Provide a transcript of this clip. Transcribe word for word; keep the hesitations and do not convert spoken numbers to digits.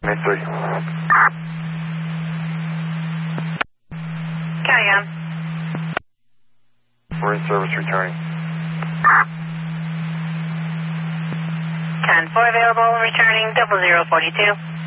Main three. Carry on. We're in service returning. ten four available, returning double zero forty-two.